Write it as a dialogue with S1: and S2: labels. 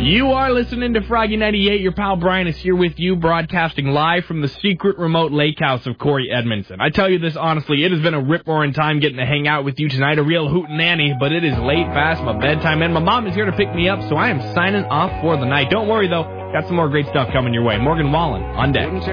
S1: You are listening to Froggy 98. Your pal Brian is here with you, broadcasting live from the secret remote lake house of Corey Edmondson. I tell you this honestly, it has been a rip-roaring time getting to hang out with you tonight, a real hootenanny, but it is late past my bedtime, and my mom is here to pick me up, so I am signing off for the night. Don't worry, though, got some more great stuff coming your way. Morgan Wallen on deck.